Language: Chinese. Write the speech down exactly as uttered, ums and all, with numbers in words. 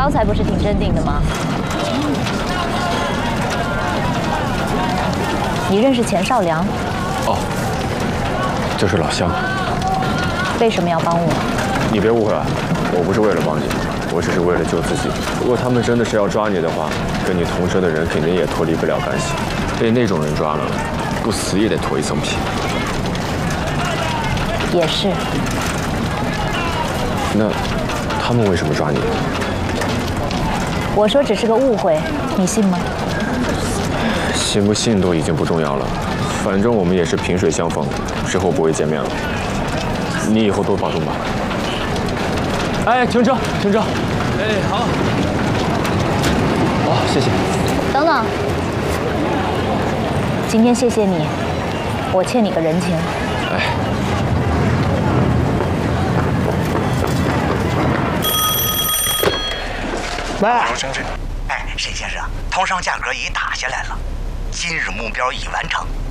刚才不是挺镇定的吗？你认识钱少良？ 哦，就是老乡。 为什么要帮我？ 你别误会啊，我不是为了帮你，我只是为了救自己。如果他们真的是要抓你的话，跟你同车的人肯定也脱离不了干系。被那种人抓了，不死也得脱一层皮。 也是。 那他们为什么抓你？ 我说只是个误会，你信吗？ 信不信都已经不重要了，反正我们也是萍水相逢，之后不会见面了。你以后多保重吧。哎，停车，停车。 哎，好。 好，谢谢。 等等，今天谢谢你，我欠你个人情。 哎。 喂，哎，沈先生，通商价格已打下来了，今日目标已完成。